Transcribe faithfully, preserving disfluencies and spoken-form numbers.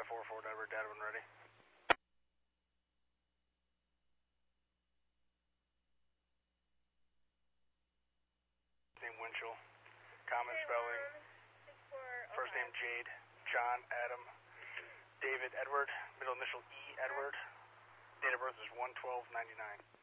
four four, Edward, data when ready. Name Winchell, common spelling, first name Jade, John, Adam, David, Edward, middle initial E, Edward, date of birth is one twelve ninety-nine.